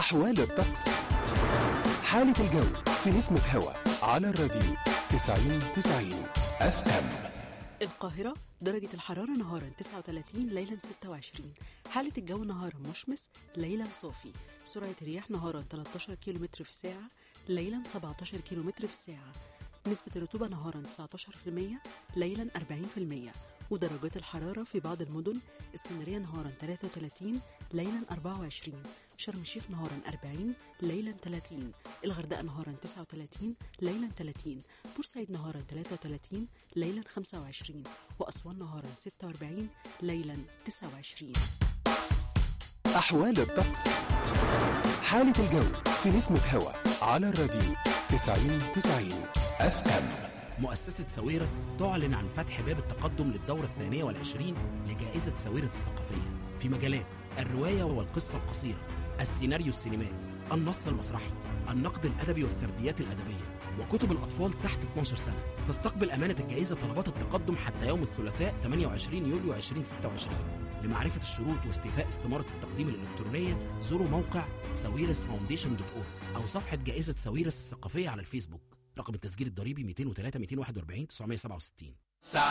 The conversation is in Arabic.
أحوال الطقس. حالة الجو في نسمة هوا على الراديو 90 اف ام. القاهرة درجة الحرارة نهارا 39 ليلا 26. حالة الجو نهارا مشمس ليلا صافي. سرعة الرياح نهارا 13 كيلومتر في الساعة ليلا 17 كيلومتر في الساعة. نسبة الرطوبة نهارا 19% ليلا 40%. ودرجات الحرارة في بعض المدن: اسكندرية نهارا 33 ليلا 24، شرم الشيخ نهارا 40 ليلا 30، الغردقة نهارا 39 ليلا 30، بورسعيد نهارا 33 ليلا 25، وأسوان نهارا 46 ليلا 29. أحوال الطقس. حالة الجو في نسمة هوا على الراديو 90 اف ام. مؤسسة ساويرس تعلن عن فتح باب التقدم للدورة 22 لجائزة ساويرس الثقافية في مجالات الرواية والقصة القصيرة، السيناريو السينمائي، النص المسرحي، النقد الأدبي والسرديات الأدبية، وكتب الأطفال تحت 12 سنة. تستقبل أمانة الجائزة طلبات التقدم حتى يوم الثلاثاء 28 يوليو 2026. لمعرفة الشروط واستيفاء استمارة التقديم الإلكترونية زوروا موقع sawirisfoundation.org أو صفحة جائزة ساويرس الثقافية على الفيسبوك. رقم التسجيل الضريبي 203 241 967.